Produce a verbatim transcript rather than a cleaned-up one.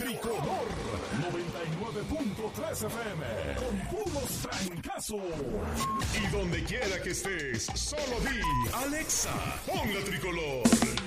Tricolor noventa y nueve punto tres F M con puros trancazos. Y donde quiera que estés, solo di Alexa, pon la Tricolor.